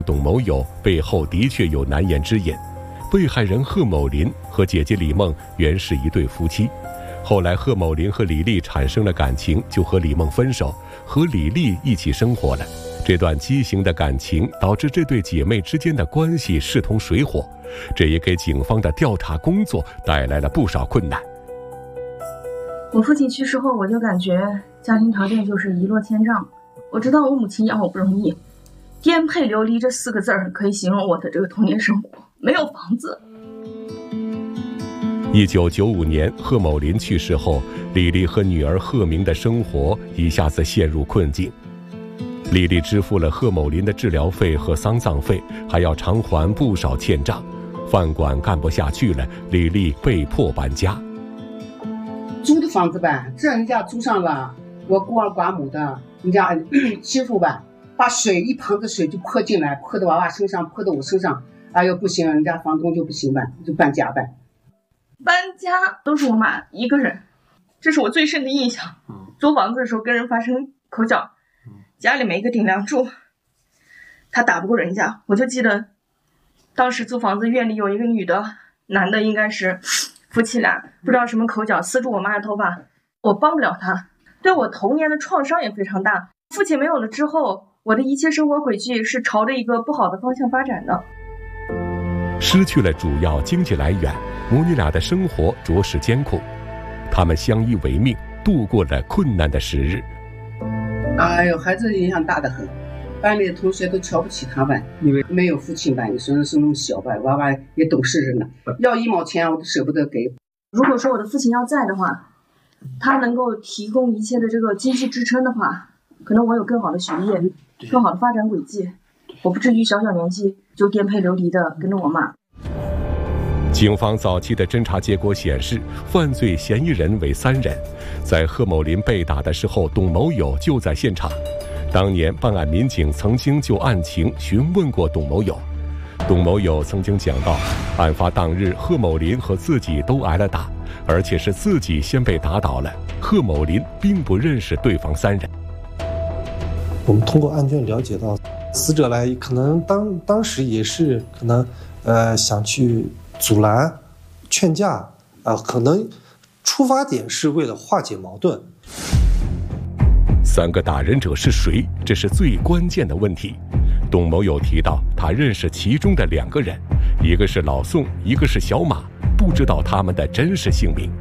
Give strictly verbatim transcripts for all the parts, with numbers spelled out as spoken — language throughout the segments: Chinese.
董某友背后的确有难言之隐。被害人贺某林和姐姐李梦原是一对夫妻，后来贺某林和李丽产生了感情，就和李梦分手，和李丽一起生活了。这段畸形的感情导致这对姐妹之间的关系势同水火，这也给警方的调查工作带来了不少困难。 我父亲去世后，我就感觉家庭条件就是一落千丈。我知道我母亲养我不容易，颠沛流离这四个字儿可以形容我的这个童年生活。没有房子。 一九九五年，贺某林去世后，李丽和女儿贺明的生活一下子陷入困境。李丽支付了贺某林的治疗费和丧葬费，还要偿还不少欠账，饭馆干不下去了，李丽被迫搬家。 租的房子吧，这人家租上了，我孤儿寡母的，人家媳妇吧，把水一盆子水就泼进来，泼到娃娃身上，泼到我身上。哎呦不行，人家房东就不行办，就搬家办。 搬家都是我妈一个人，这是我最深的印象。租房子的时候跟人发生口角，家里没一个顶梁柱，他打不过人家。我就记得当时租房子院里有一个女的，男的应该是夫妻俩，不知道什么口角撕住我妈的头发，我帮不了他，对我童年的创伤也非常大。父亲没有了之后，我的一切生活轨迹是朝着一个不好的方向发展的。 失去了主要经济来源，母女俩的生活着实艰苦。他们相依为命，度过了困难的时日。 哎呦，孩子影响大得很，班里的同学都瞧不起他们，因为没有父亲吧，你说是那么小吧，娃娃也懂事着呢，要一毛钱我都舍不得给。 如果说我的父亲要在的话，他能够提供一切的这个经济支撑的话，可能我有更好的学业，更好的发展轨迹，我不至于小小年纪就颠沛流离的跟着我妈。 警方早期的侦查结果显示，犯罪嫌疑人为三人。在贺某林被打的时候，董某友就在现场。当年办案民警曾经就案情询问过董某友，董某友曾经讲到，案发当日贺某林和自己都挨了打，而且是自己先被打倒了。贺某林并不认识对方三人。 我们通过案卷了解到，死者来可能当当时也是可能呃想去阻拦、劝架啊、呃，可能出发点是为了化解矛盾。 三个打人者是谁？这是最关键的问题。董某友提到，他认识其中的两个人，一个是老宋，一个是小马，不知道他们的真实姓名。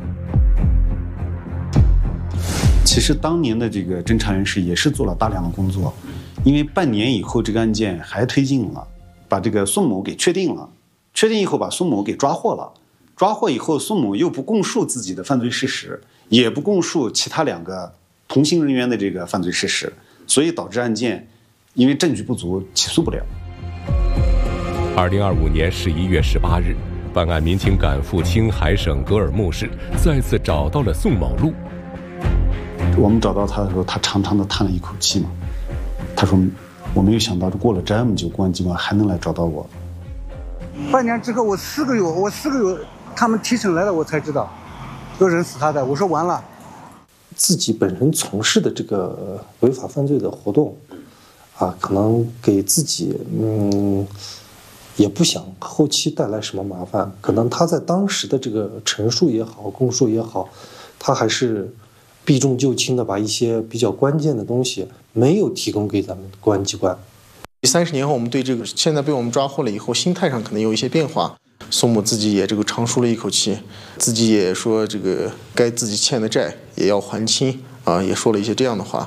其实当年的这个侦查人士也是做了大量的工作，因为半年以后这个案件还推进了，把这个宋某给确定了，确定以后把宋某给抓获了，抓获以后宋某又不供述自己的犯罪事实，也不供述其他两个同行人员的这个犯罪事实，所以导致案件因为证据不足起诉不了。 二零二五年十一月十八日，办案民警赶赴青海省格尔木市，再次找到了宋某路。 我们找到他的时候，他长长的叹了一口气嘛，他说：“我没有想到，过了这么久，公安机关还能来找到我。” 半年之后，我四个月，我四个月，他们提审来了，我才知道，有人死他的。我说完了， 自己本身从事的这个违法犯罪的活动，啊，可能给自己嗯，也不想后期带来什么麻烦。可能他在当时的这个陈述也好，供述也好，他还是避重就轻的把一些比较关键的东西没有提供给咱们公安机关。 三十年后，我们对这个现在被我们抓获了以后，心态上可能有一些变化。宋某自己也这个长舒了一口气，自己也说这个该自己欠的债也要还清啊，也说了一些这样的话。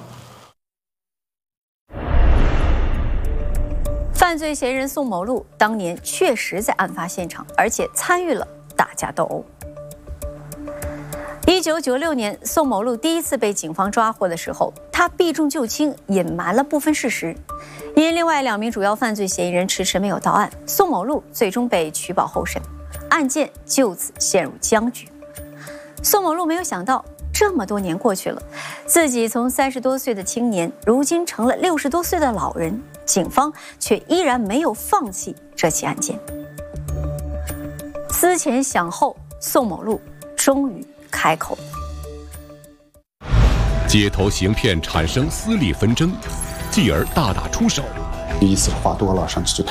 犯罪嫌疑人宋某路当年确实在案发现场，而且参与了打架斗殴。一九九六年，宋某路第一次被警方抓获的时候，他避重就轻，隐瞒了部分事实。因另外两名主要犯罪嫌疑人迟迟没有到案，宋某路最终被取保候审，案件就此陷入僵局。宋某路没有想到，这么多年过去了，自己从三十多岁的青年，如今成了六十多岁的老人，警方却依然没有放弃这起案件。思前想后，宋某路终于开口。 街头行骗产生私利纷争，继而大打出手。 第一次话多了，上去就开